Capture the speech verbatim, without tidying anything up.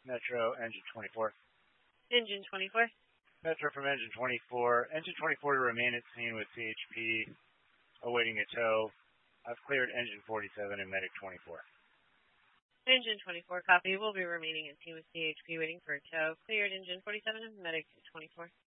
Metro, engine twenty-four. Engine twenty-four. Metro from engine twenty-four. Engine twenty-four to remain at scene with C H P awaiting a tow. I've cleared engine forty-seven and medic twenty-four. Engine twenty-four, copy. We'll be remaining at scene with C H P waiting for a tow. Cleared engine forty-seven and medic twenty-four.